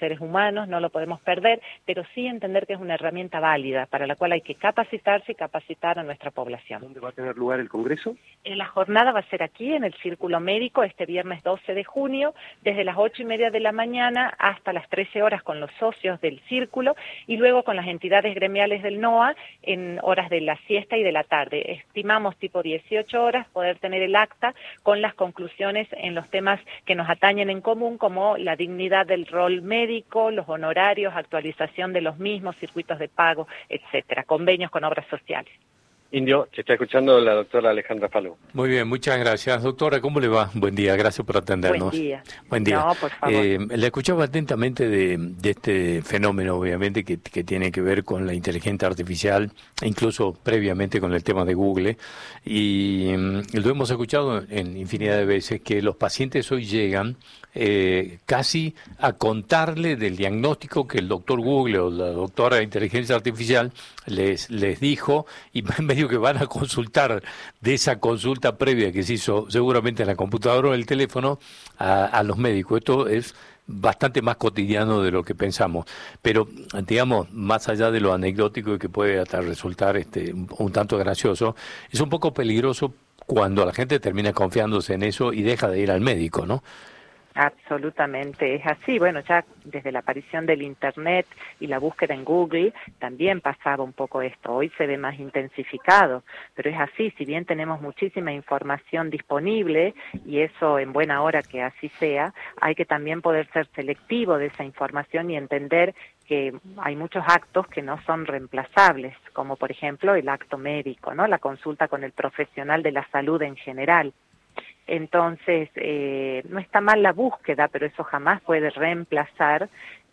seres humanos, no lo podemos perder, pero sí entender que es una herramienta válida para la cual hay que capacitarse y capacitar a nuestra población. ¿Dónde va a tener lugar el Congreso? La jornada va a ser aquí, en el Círculo Médico, este viernes 12 de junio, desde las 8:30 de la mañana hasta las 13 horas con los socios del Círculo y luego con las entidades gremiales del NOA en horas de la siesta y de la tarde. Estimamos tipo 18 horas poder tener el acta con las conclusiones en los temas que nos atañen en común, como la dignidad del rol médico, los honorarios, actualización de los mismos, circuitos de pago, etcétera, convenios con obras sociales. Indio, se está escuchando la doctora Alejandra Falú. Muy bien, muchas gracias. Doctora, ¿cómo le va? Buen día, gracias por atendernos. Buen día. Buen día. No, por favor. Le escuchaba atentamente de este fenómeno, obviamente, que tiene que ver con la inteligencia artificial, incluso previamente con el tema de Google, y lo hemos escuchado en infinidad de veces, que los pacientes hoy llegan casi a contarle del diagnóstico que el doctor Google o la doctora de inteligencia artificial les dijo, y medio que van a consultar de esa consulta previa que se hizo seguramente en la computadora o en el teléfono a los médicos. Esto es bastante más cotidiano de lo que pensamos, pero digamos, más allá de lo anecdótico y que puede hasta resultar un tanto gracioso, es un poco peligroso cuando la gente termina confiándose en eso y deja de ir al médico, ¿no? Absolutamente, es así. Bueno, ya desde la aparición del Internet y la búsqueda en Google también pasaba un poco esto. Hoy se ve más intensificado, pero es así. Si bien tenemos muchísima información disponible, y eso en buena hora que así sea, hay que también poder ser selectivo de esa información y entender que hay muchos actos que no son reemplazables, como por ejemplo el acto médico, ¿no? La consulta con el profesional de la salud en general. Entonces, no está mal la búsqueda, pero eso jamás puede reemplazar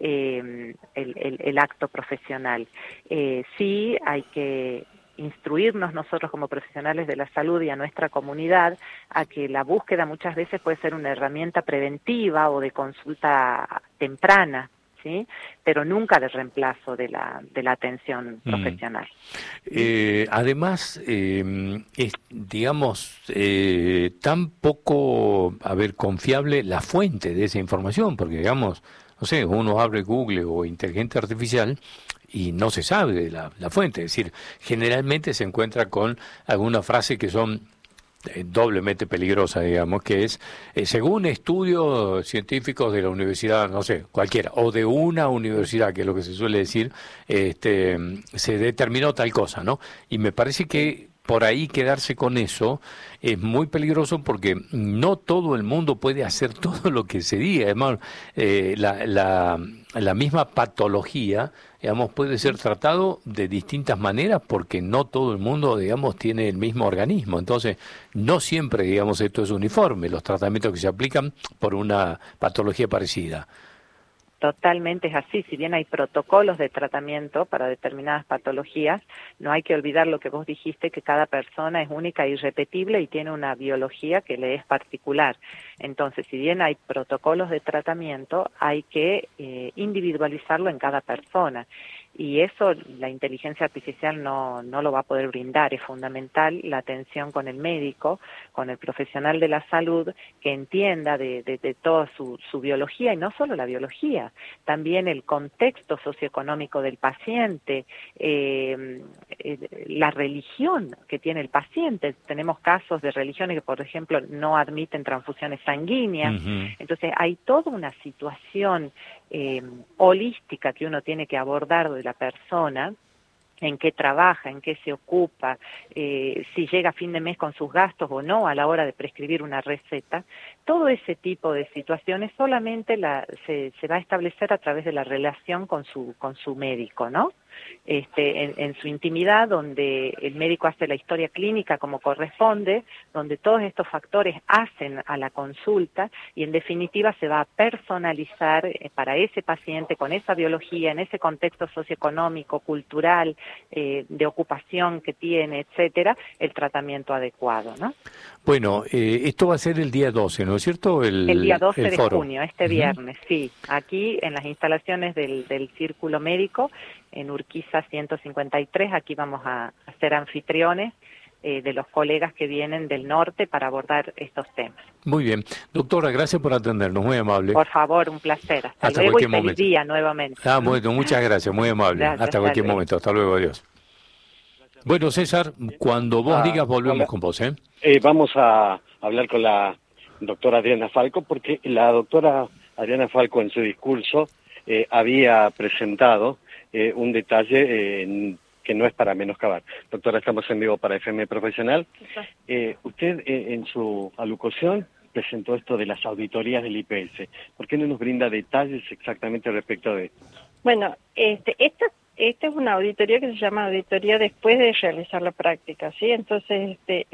el acto profesional. Sí hay que instruirnos nosotros como profesionales de la salud y a nuestra comunidad a que la búsqueda muchas veces puede ser una herramienta preventiva o de consulta temprana, ¿sí? Pero nunca de reemplazo de la atención profesional. Además, es, digamos, tan poco, confiable la fuente de esa información, porque, digamos, no sé, uno abre Google o inteligencia artificial y no se sabe de la fuente. Es decir, generalmente se encuentra con alguna frase que son doblemente peligrosa, digamos, que es, según estudios científicos de la universidad, no sé, cualquiera, o de una universidad, que es lo que se suele decir, se determinó tal cosa, ¿no? Y me parece que por ahí quedarse con eso es muy peligroso porque no todo el mundo puede hacer todo lo que se diga. Además, la misma patología, digamos, puede ser tratado de distintas maneras porque no todo el mundo, digamos, tiene el mismo organismo. Entonces, no siempre, digamos, esto es uniforme, los tratamientos que se aplican por una patología parecida. Totalmente es así. Si bien hay protocolos de tratamiento para determinadas patologías, no hay que olvidar lo que vos dijiste, que cada persona es única e irrepetible y tiene una biología que le es particular. Entonces, si bien hay protocolos de tratamiento, hay que individualizarlo en cada persona. Y eso la inteligencia artificial no lo va a poder brindar. Es fundamental la atención con el médico, con el profesional de la salud, que entienda de toda su biología, y no solo la biología, también el contexto socioeconómico del paciente, la religión que tiene el paciente. Tenemos casos de religiones que, por ejemplo, no admiten transfusiones sanguíneas. Entonces hay toda una situación holística que uno tiene que abordar de la persona, en qué trabaja, en qué se ocupa, si llega a fin de mes con sus gastos o no a la hora de prescribir una receta. Todo ese tipo de situaciones solamente se va a establecer a través de la relación con su médico, ¿no? En su intimidad, donde el médico hace la historia clínica como corresponde, donde todos estos factores hacen a la consulta y en definitiva se va a personalizar para ese paciente con esa biología, en ese contexto socioeconómico, cultural, de ocupación que tiene, etcétera, el tratamiento adecuado, ¿no? Bueno, esto va a ser el día 12, ¿no es cierto? El día 12 de foro. junio, viernes, sí, aquí en las instalaciones del Círculo Médico, en Urquiza 153, aquí vamos a ser anfitriones de los colegas que vienen del norte para abordar estos temas. Muy bien. Doctora, gracias por atendernos, muy amable. Por favor, un placer. Hasta luego y feliz día nuevamente. Bueno, muchas gracias, muy amable. Gracias, hasta cualquier momento. Hasta luego, adiós. Bueno, César, cuando vos digas volvemos con vos, Vamos a hablar con la doctora Adriana Falco, porque la doctora Adriana Falco en su discurso había presentado un detalle que no es para menoscabar. Doctora, estamos en vivo para FM Profesional. Usted en su alocución presentó esto de las auditorías del IPS. ¿Por qué no nos brinda detalles exactamente respecto de esto? Bueno, esta es una auditoría que se llama auditoría después de realizar la práctica, ¿sí? Entonces,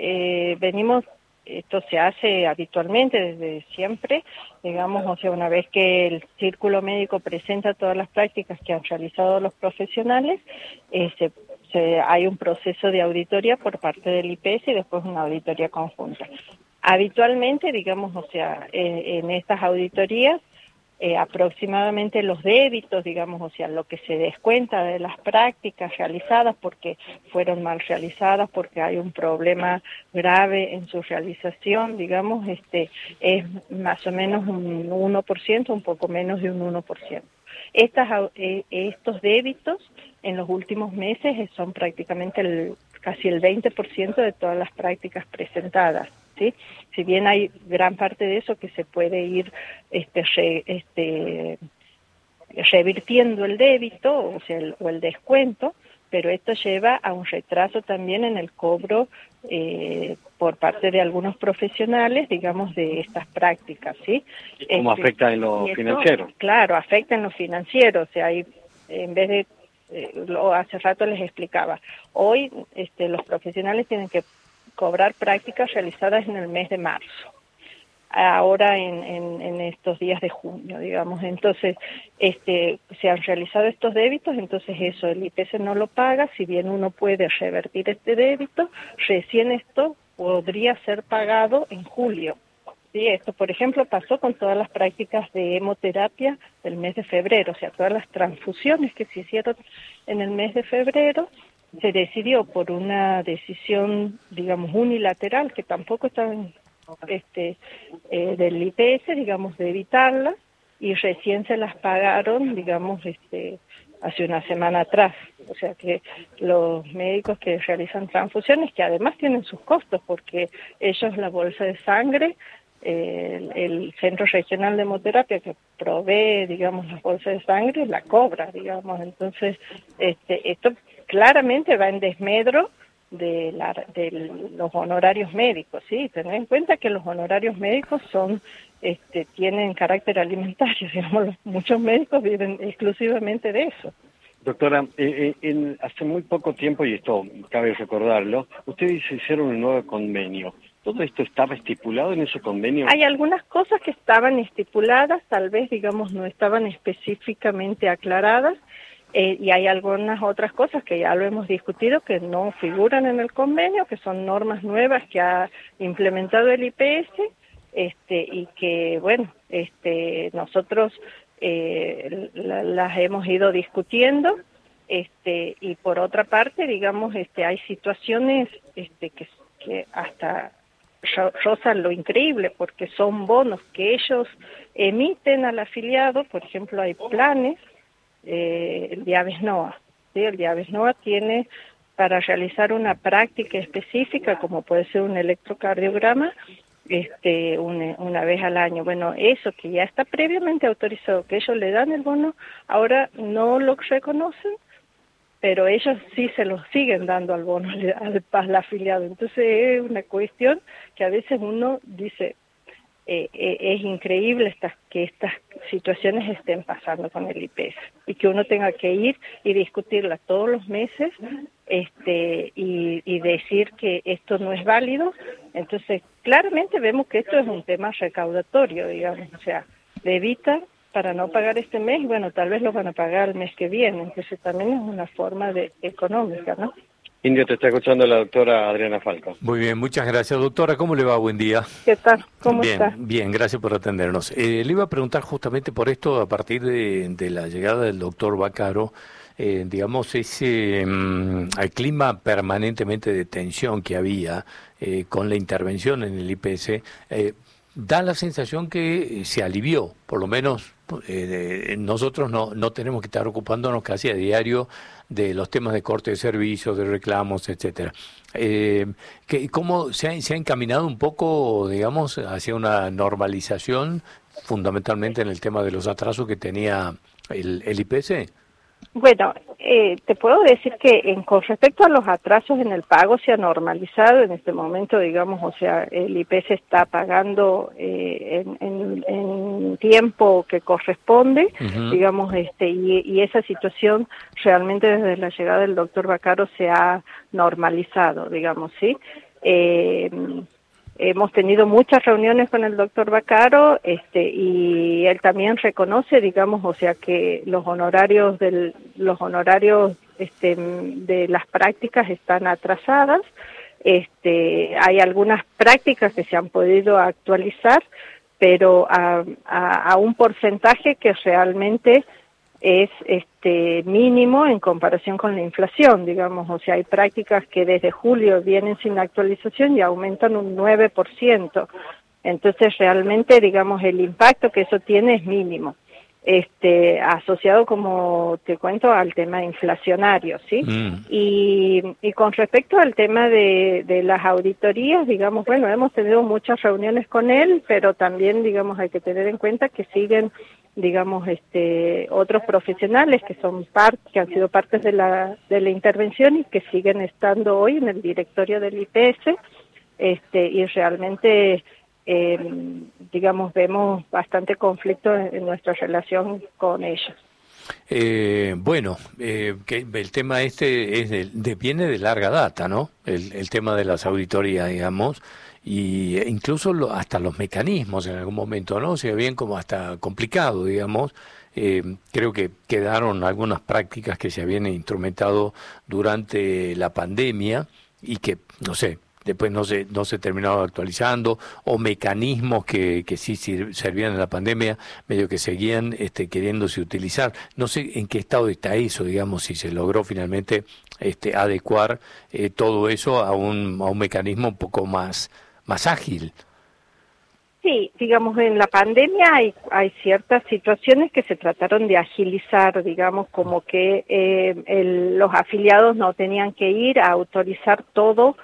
esto se hace habitualmente desde siempre, digamos, o sea, una vez que el círculo médico presenta todas las prácticas que han realizado los profesionales, hay un proceso de auditoría por parte del IPS y después una auditoría conjunta. Habitualmente, digamos, o sea, en estas auditorías, aproximadamente los débitos, digamos, o sea, lo que se descuenta de las prácticas realizadas porque fueron mal realizadas, porque hay un problema grave en su realización, digamos, es más o menos un 1%, un poco menos de un 1%. Estos débitos en los últimos meses son prácticamente casi el 20% de todas las prácticas presentadas, ¿sí? Si bien hay gran parte de eso que se puede ir revirtiendo el débito, o sea, el descuento, pero esto lleva a un retraso también en el cobro por parte de algunos profesionales, digamos, de estas prácticas, ¿sí? ¿Y cómo afecta en lo financiero? Claro, afecta en lo financiero, o sea, en vez de hace rato les explicaba, hoy los profesionales tienen que cobrar prácticas realizadas en el mes de marzo, ahora en estos días de junio, digamos. Entonces, se han realizado estos débitos, entonces eso, el IPS no lo paga, si bien uno puede revertir este débito, recién esto podría ser pagado en julio. Sí, esto, por ejemplo, pasó con todas las prácticas de hemoterapia del mes de febrero, o sea, todas las transfusiones que se hicieron en el mes de febrero, se decidió por una decisión, digamos, unilateral, que tampoco está del IPS, digamos, de evitarlas, y recién se las pagaron, digamos, hace una semana atrás. O sea que los médicos que realizan transfusiones, que además tienen sus costos, porque ellos la bolsa de sangre, el Centro Regional de Hemoterapia que provee, digamos, las bolsas de sangre, la cobra, digamos. Entonces, esto claramente va en desmedro de los honorarios médicos, ¿sí? Tener en cuenta que los honorarios médicos tienen carácter alimentario, digamos, muchos médicos viven exclusivamente de eso. Doctora, hace muy poco tiempo, y esto cabe recordarlo, ustedes hicieron un nuevo convenio. ¿Todo esto estaba estipulado en ese convenio? Hay algunas cosas que estaban estipuladas, tal vez, digamos, no estaban específicamente aclaradas, y hay algunas otras cosas que ya lo hemos discutido que no figuran en el convenio, que son normas nuevas que ha implementado el IPS, y que, bueno, nosotros las hemos ido discutiendo, y por otra parte, digamos, hay situaciones que hasta rozan lo increíble, porque son bonos que ellos emiten al afiliado. Por ejemplo, hay planes, el de Avesnoa, ¿sí? El de Avesnoa tiene para realizar una práctica específica, como puede ser un electrocardiograma, una vez al año. Bueno, eso que ya está previamente autorizado, que ellos le dan el bono, ahora no lo reconocen, pero ellos sí se lo siguen dando al bono al afiliado. Entonces es una cuestión que a veces uno dice, es increíble que estas situaciones estén pasando con el IPS y que uno tenga que ir y discutirla todos los meses y decir que esto no es válido. Entonces claramente vemos que esto es un tema recaudatorio, digamos, o sea, le evitan para no pagar este mes, y bueno, tal vez lo van a pagar el mes que viene, entonces también es una forma económica, ¿no? Indio, te está escuchando la doctora Adriana Falco. Muy bien, muchas gracias, doctora. ¿Cómo le va? Buen día. ¿Qué tal? ¿Cómo bien, está? Bien, gracias por atendernos. Le iba a preguntar justamente por esto, a partir de la llegada del doctor Vaccaro, digamos, ese el clima permanentemente de tensión que había con la intervención en el IPS, da la sensación que se alivió, por lo menos nosotros no tenemos que estar ocupándonos casi a diario de los temas de corte de servicios, de reclamos, etcétera. ¿Cómo se ha encaminado un poco, digamos, hacia una normalización, fundamentalmente en el tema de los atrasos que tenía el IPS? Bueno, te puedo decir que con respecto a los atrasos en el pago se ha normalizado en este momento, digamos, o sea, el IPS está pagando en tiempo que corresponde, digamos, y esa situación realmente desde la llegada del doctor Vaccaro se ha normalizado, digamos, ¿sí? Hemos tenido muchas reuniones con el doctor Vaccaro, y él también reconoce, digamos, o sea, que los honorarios de las prácticas están atrasadas. Hay algunas prácticas que se han podido actualizar, pero a un porcentaje que realmente es mínimo en comparación con la inflación, digamos, o sea, hay prácticas que desde julio vienen sin actualización y aumentan un 9%. Entonces, realmente, digamos, el impacto que eso tiene es mínimo. Asociado, como te cuento, al tema inflacionario, ¿sí? Y con respecto al tema de las auditorías, digamos, bueno, hemos tenido muchas reuniones con él, pero también, digamos, hay que tener en cuenta que siguen, digamos, otros profesionales que han sido partes de la intervención y que siguen estando hoy en el directorio del IPS, y realmente digamos, vemos bastante conflicto en nuestra relación con ellos. Bueno, que el tema viene de larga data, ¿no? El tema de las auditorías, digamos, y incluso hasta los mecanismos en algún momento, ¿no? Se ve bien como hasta complicado, digamos. Creo que quedaron algunas prácticas que se habían instrumentado durante la pandemia y que, no sé, después no se terminaba actualizando, o mecanismos que sí servían en la pandemia, medio que seguían queriéndose utilizar. No sé en qué estado está eso, digamos, si se logró finalmente adecuar todo eso a un mecanismo un poco más ágil. Sí, digamos, en la pandemia hay ciertas situaciones que se trataron de agilizar, digamos, como que los afiliados no tenían que ir a autorizar todo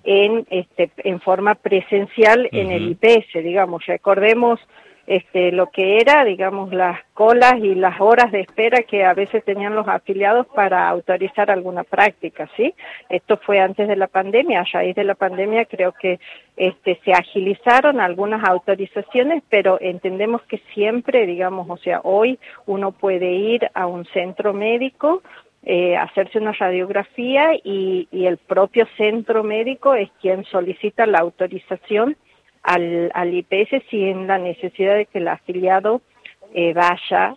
en forma presencial en el IPS, digamos. Recordemos lo que era, digamos, las colas y las horas de espera que a veces tenían los afiliados para autorizar alguna práctica, ¿sí? Esto fue antes de la pandemia. A raíz de la pandemia creo que se agilizaron algunas autorizaciones, pero entendemos que siempre, digamos, o sea, hoy uno puede ir a un centro médico, hacerse una radiografía y el propio centro médico es quien solicita la autorización al IPS sin la necesidad de que el afiliado vaya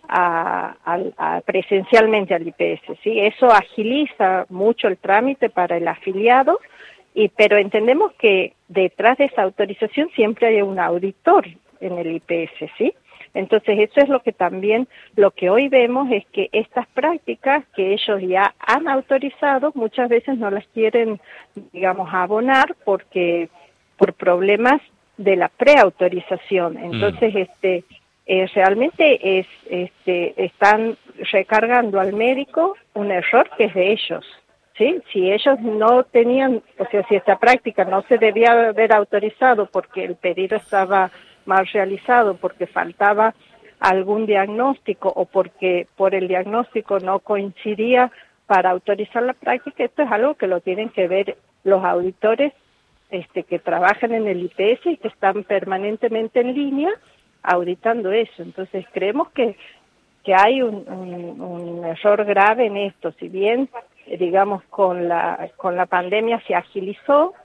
presencialmente al IPS, ¿sí? Eso agiliza mucho el trámite para el afiliado, pero entendemos que detrás de esa autorización siempre hay un auditor en el IPS, ¿sí? Entonces, eso es lo que hoy vemos es que estas prácticas que ellos ya han autorizado, muchas veces no las quieren, digamos, abonar por problemas de la preautorización. Entonces, realmente están recargando al médico un error que es de ellos, ¿sí? Si ellos no tenían, o sea, si esta práctica no se debía haber autorizado porque el pedido estaba mal realizado, porque faltaba algún diagnóstico o porque por el diagnóstico no coincidía para autorizar la práctica, esto es algo que lo tienen que ver los auditores que trabajan en el IPS y que están permanentemente en línea auditando eso. Entonces creemos que hay un error grave en esto. Si bien, digamos, con la pandemia se agilizó,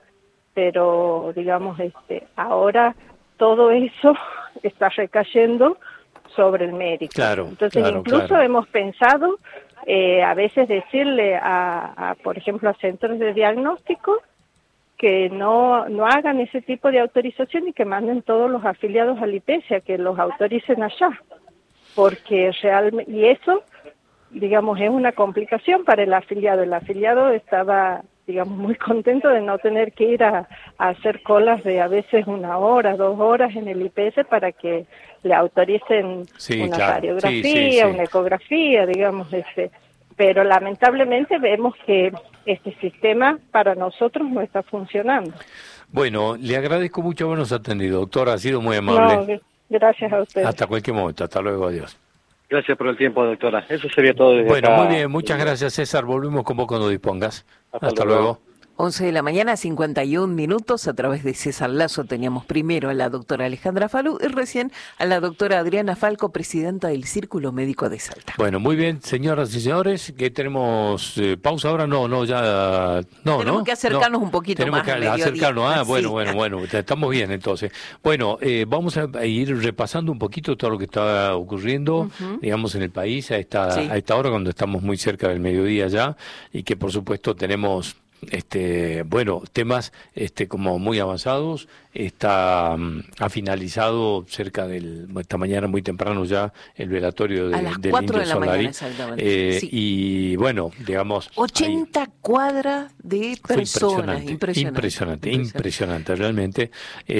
pero digamos, ahora todo eso está recayendo sobre el médico. Claro, entonces, incluso hemos pensado a veces decirle por ejemplo, a centros de diagnóstico que no hagan ese tipo de autorización y que manden todos los afiliados al IPS a que los autoricen allá, porque realmente, y eso digamos, es una complicación para el afiliado. El afiliado estaba, digamos, muy contento de no tener que ir a hacer colas de a veces 1 hora, 2 horas en el IPS para que le autoricen una radiografía, una ecografía, digamos, pero lamentablemente vemos que este sistema para nosotros no está funcionando. Bueno, le agradezco mucho habernos atendido, doctora, ha sido muy amable. No, gracias a usted. Hasta cualquier momento, hasta luego, adiós. Gracias por el tiempo, doctora. Eso sería todo desde Bueno, acá. muy bien, muchas gracias, César. Volvemos con vos cuando dispongas. Hasta luego. 11 de la mañana, 51 minutos, a través de César Lazo teníamos primero a la doctora Alejandra Falú y recién a la doctora Adriana Falco, presidenta del Círculo Médico de Salta. Bueno, muy bien, señoras y señores, que tenemos pausa ahora, tenemos que acercarnos un poquito tenemos más. Tenemos que acercarnos, bueno, estamos bien entonces. Bueno, vamos a ir repasando un poquito todo lo que está ocurriendo, digamos, en el país a esta hora, cuando estamos muy cerca del mediodía ya, y que por supuesto tenemos temas como muy avanzados. Ha finalizado esta mañana muy temprano ya el velatorio a las del 4 Indio de la Solari. mañana exactamente. Y bueno, digamos 80 cuadras de personas, impresionante realmente.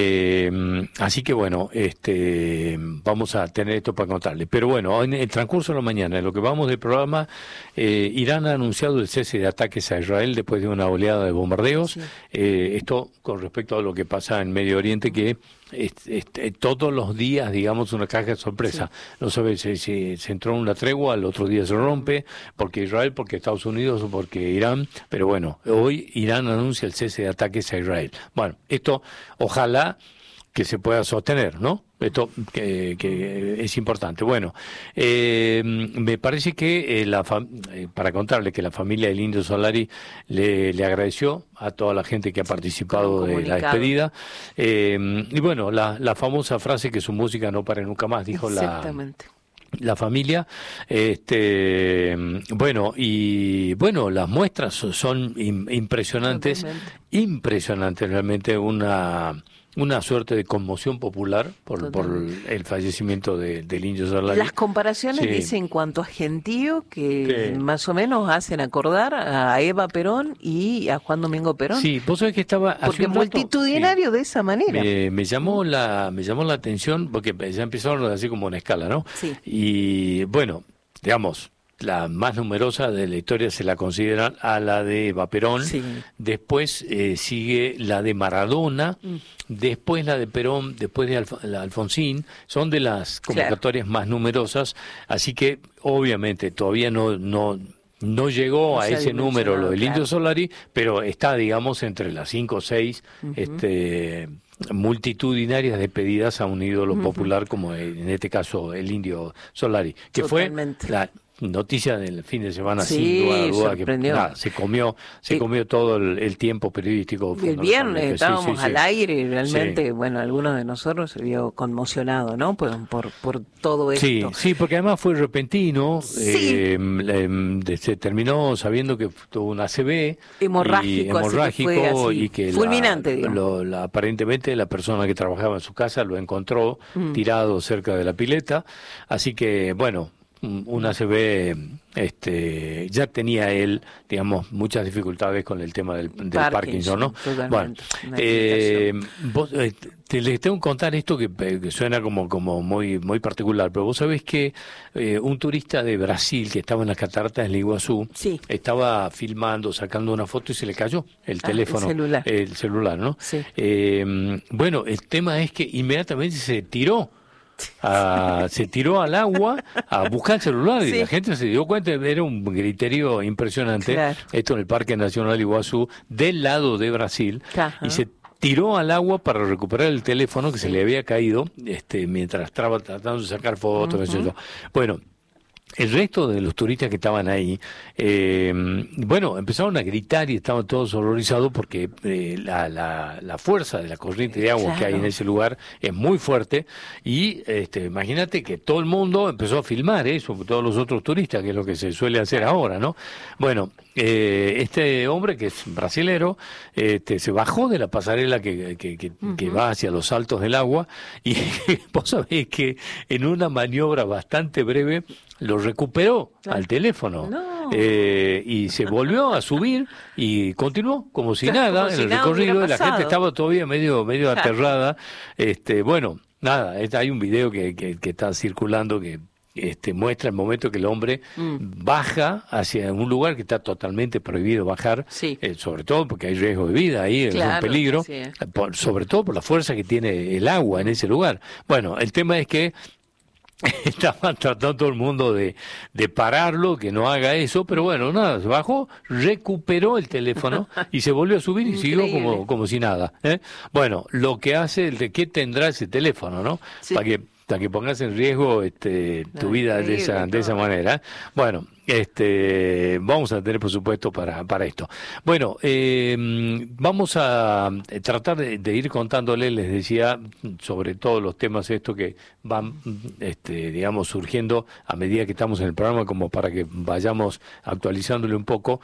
Así que bueno, vamos a tener esto para contarles. Pero bueno, en el transcurso de la mañana, en lo que vamos del programa, Irán ha anunciado el cese de ataques a Israel después de una oleada de bombardeos. Esto con respecto a lo que pasa en Medio Oriente, que todos los días, digamos, una caja de sorpresa. No sabe si se entró en una tregua, al otro día se rompe, porque Israel, porque Estados Unidos o porque Irán. Pero bueno, hoy Irán anuncia el cese de ataques a Israel. Bueno, esto ojalá que se pueda sostener, ¿no? Esto que es importante. Bueno, me parece que para contarle que la familia del Indio Solari le agradeció a toda la gente que ha participado de la despedida. Y bueno, la famosa frase que su música no pare nunca más, dijo la familia. Las muestras son impresionantes. Totalmente. Impresionantes, realmente una suerte de conmoción popular por el fallecimiento del Indio Solari. Las comparaciones dicen en cuanto a gentío que más o menos hacen acordar a Eva Perón y a Juan Domingo Perón. Sí, vos sabés que estaba porque multitudinario de esa manera. Me llamó la atención porque ya empezaron así como una escala, ¿no? Sí. Y bueno, digamos, la más numerosa de la historia se la considera a la de Eva Perón, después sigue la de Maradona, después la de Perón, después de Alfonsín. Son de las convocatorias más numerosas, así que obviamente todavía no llegó a ese número lo del Indio Solari, pero está, digamos, entre las 5 o 6 multitudinarias despedidas a un ídolo popular como en este caso el Indio Solari, que Totalmente. Fue la noticia del fin de semana, sin duda que se comió todo el tiempo periodístico. El viernes estábamos al aire y realmente, bueno, algunos de nosotros se vio conmocionado, ¿no? Por todo esto. Sí, porque además fue repentino. Se terminó sabiendo que tuvo un ACV hemorrágico y que fulminante, aparentemente la persona que trabajaba en su casa lo encontró tirado cerca de la pileta. Así que, bueno, un ACV, ya tenía él, digamos, muchas dificultades con el tema del Parkinson, ¿no? Totalmente. Bueno, les tengo que contar esto que suena como muy particular, pero vos sabés que un turista de Brasil que estaba en las cataratas del Iguazú estaba filmando, sacando una foto y se le cayó el teléfono, el celular, ¿no? Sí. Bueno, el tema es que inmediatamente se tiró al agua a buscar el celular y la gente se dio cuenta, era un griterío impresionante. Esto en el Parque Nacional Iguazú, del lado de Brasil. Y se tiró al agua para recuperar el teléfono que se le había caído mientras estaba tratando de sacar fotos. Bueno, el resto de los turistas que estaban ahí, empezaron a gritar y estaban todos horrorizados porque la fuerza de la corriente de agua que hay en ese lugar es muy fuerte y imagínate que todo el mundo empezó a filmar eso, todos los otros turistas, que es lo que se suele hacer ahora, ¿no? Bueno, este hombre que es brasilero, se bajó de la pasarela que va hacia los saltos del agua y vos sabés que en una maniobra bastante breve lo recuperó Claro. al teléfono. No. Y se volvió a subir y continuó como si Claro, nada como si en el nada recorrido. hubiera La gente pasado. estaba todavía medio Claro. aterrada. Bueno, nada, hay un video que está circulando que muestra el momento que el hombre baja hacia un lugar que está totalmente prohibido bajar, Sí. sobre todo porque hay riesgo de vida ahí, es un Claro, peligro, sí. sobre todo por la fuerza que tiene el agua en ese lugar. Bueno, el tema es que estaban tratando todo el mundo de pararlo, que no haga eso, pero bueno, nada, se bajó, recuperó el teléfono y se volvió a subir y siguió Increíble. como si nada. Bueno, lo que hace, ¿de qué tendrá ese teléfono, no? Sí. Para que pongas en riesgo tu vida de esa Increíble, manera. Bueno, vamos a tener presupuesto para esto. Bueno, vamos a tratar de ir contándole, les decía, sobre todos los temas estos que van, digamos, surgiendo a medida que estamos en el programa, como para que vayamos actualizándole un poco.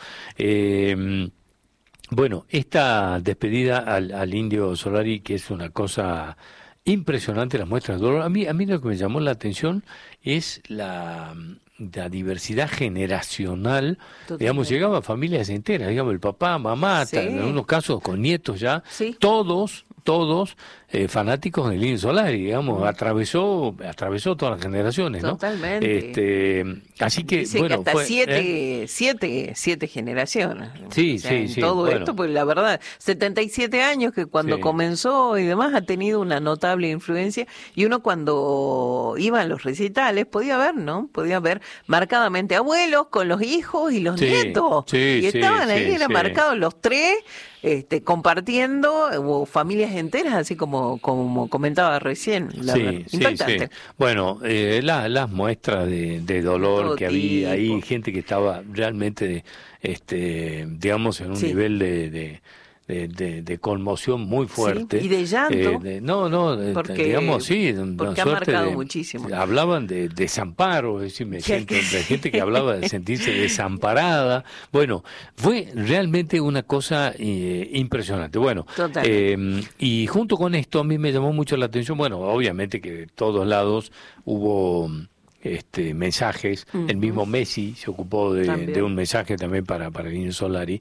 Bueno, esta despedida al Indio Solari, que es una cosa impresionante, las muestras de dolor. A mí lo que me llamó la atención es la diversidad generacional. Totalmente. Digamos, llegaban familias enteras, digamos, el papá, mamá, Sí. en algunos casos con nietos ya, Sí. todos fanáticos del Indio Solari, digamos, atravesó todas las generaciones, ¿no? Totalmente. Así que, Dicen bueno, que hasta fue, siete generaciones. Sí, O sea, sí, en sí, todo bueno. esto, pues la verdad, 77 años que cuando Sí. comenzó y demás ha tenido una notable influencia, y uno cuando iba a los recitales podía ver, ¿no? Podía ver marcadamente abuelos con los hijos y los Sí, nietos. sí, Y sí, estaban ahí, sí, eran sí. marcados los tres, compartiendo, o familias enteras, así como comentaba recién. La verdad, impactante. Bueno, las muestras de dolor Todo que había ahí, tipo. gente que estaba realmente, digamos, en un Sí. nivel de conmoción muy fuerte. Sí, y de llanto. Digamos, sí, porque ha suerte marcado muchísimo. Hablaban de desamparo, es decir, me siento de gente que hablaba de sentirse desamparada. Bueno, fue realmente una cosa impresionante. Bueno, Totalmente. y junto con esto a mí me llamó mucho la atención, bueno, obviamente que de todos lados hubo mensajes. El mismo Messi se ocupó de un mensaje también para el Indio Solari.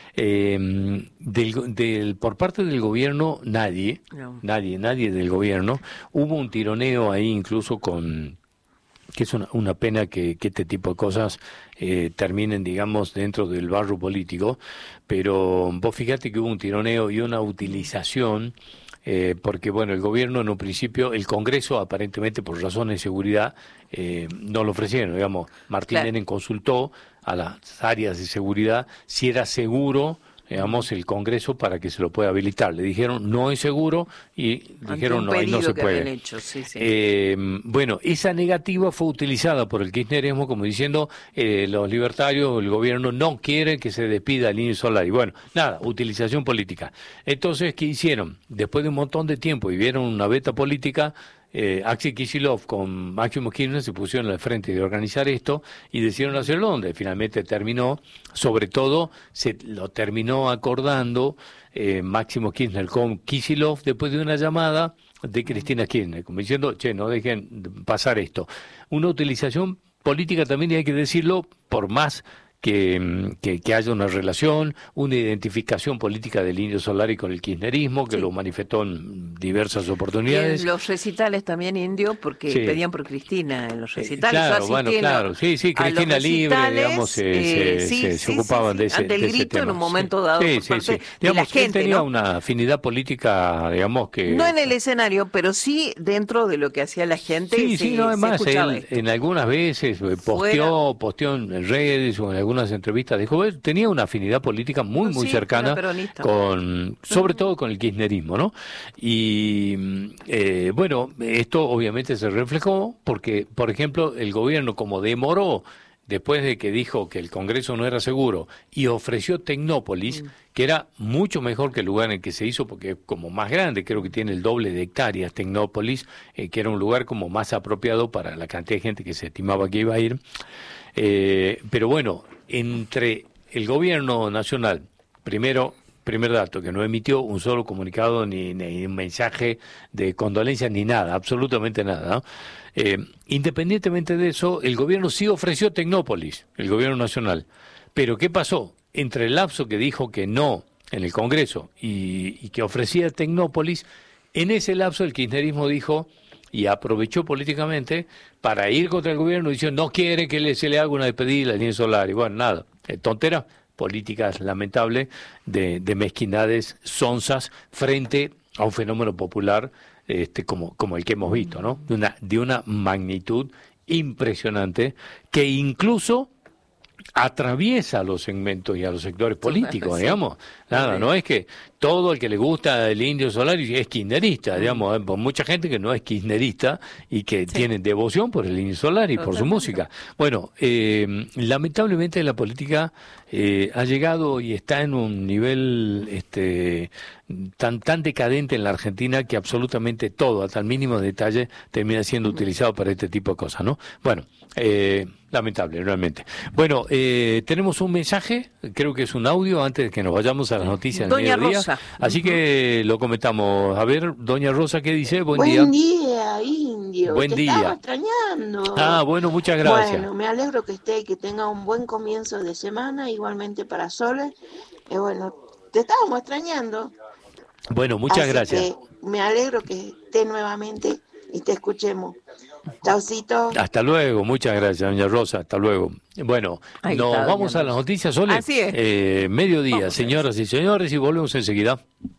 Por parte del gobierno nadie del gobierno. Hubo un tironeo ahí incluso que es una pena que este tipo de cosas terminen, digamos, dentro del barro político, pero vos fíjate que hubo un tironeo y una utilización, porque bueno, el gobierno en un principio, el Congreso aparentemente por razones de seguridad no lo ofrecieron, digamos, Martín Menem consultó a las áreas de seguridad si era seguro, digamos, el Congreso para que se lo pueda habilitar. Le dijeron no es seguro y dijeron no, ahí no se puede. Hecho, sí. Bueno, esa negativa fue utilizada por el kirchnerismo como diciendo los libertarios, el gobierno no quiere que se despida el Indio Solari. Bueno, nada, utilización política. Entonces, ¿qué hicieron? Después de un montón de tiempo y vieron una beta política, Axel Kicillof con Máximo Kirchner se pusieron al frente de organizar esto y decidieron hacerlo, donde finalmente terminó, sobre todo se lo terminó acordando Máximo Kirchner con Kicillof después de una llamada de Cristina Kirchner, como diciendo, no dejen pasar esto. Una utilización política también, y hay que decirlo, por más que haya una relación, una identificación política del Indio Solari con el kirchnerismo, que lo manifestó en diversas oportunidades. En los recitales también, Indio, porque pedían por Cristina en los recitales. Claro, sí, Cristina Libre, digamos, se ocupaban de ese grito tema. En un momento dado por parte de digamos, la gente, él tenía ¿no? una afinidad política, digamos que... No en el escenario, pero sí dentro de lo que hacía la gente. Además, él en algunas veces posteó en redes o en algunas entrevistas dijo, tenía una afinidad política muy cercana sobre todo con el kirchnerismo, ¿no? Y bueno, esto obviamente se reflejó porque, por ejemplo, el gobierno como demoró después de que dijo que el Congreso no era seguro y ofreció Tecnópolis, que era mucho mejor que el lugar en el que se hizo, porque es como más grande, creo que tiene el doble de hectáreas Tecnópolis, que era un lugar como más apropiado para la cantidad de gente que se estimaba que iba a ir. Pero bueno, entre el gobierno nacional, primero primer dato, que no emitió un solo comunicado ni un mensaje de condolencia ni nada, absolutamente nada, ¿no? Independientemente de eso, el gobierno sí ofreció Tecnópolis, el gobierno nacional. Pero ¿qué pasó? Entre el lapso que dijo que no en el Congreso y que ofrecía Tecnópolis, en ese lapso el kirchnerismo dijo y aprovechó políticamente para ir contra el gobierno diciendo no quiere que se le haga una despedida a la línea solar. Y bueno, nada, tontera, políticas lamentables de mezquindades sonzas frente a un fenómeno popular como el que hemos visto, ¿no? De una magnitud impresionante que incluso atraviesa a los segmentos y a los sectores políticos, digamos. Nada, no es que todo el que le gusta el Indio Solari es kirchnerista, digamos, mucha gente que no es kirchnerista y que tiene devoción por el Indio Solari, por su música. Bueno, lamentablemente la política ha llegado y está en un nivel tan decadente en la Argentina que absolutamente todo, hasta el mínimo detalle, termina siendo utilizado para este tipo de cosas, ¿no? Bueno, lamentable, realmente. Bueno, tenemos un mensaje, creo que es un audio, antes de que nos vayamos a las noticias del mediodía. Rosa. Así que lo comentamos. A ver, doña Rosa, ¿qué dice? Buen día. Buen día, Indio. Buen día. Estaba extrañando. Ah, bueno, muchas gracias. Bueno, me alegro que tenga un buen comienzo de semana, igualmente para Sole. Bueno, te estábamos extrañando. Bueno, muchas gracias. Que me alegro que esté nuevamente y te escuchemos. Chaucito. Hasta luego, muchas gracias, doña Rosa, hasta luego. Bueno, vamos a las noticias, Sole. Así es. Mediodía, señoras y señores, y volvemos enseguida.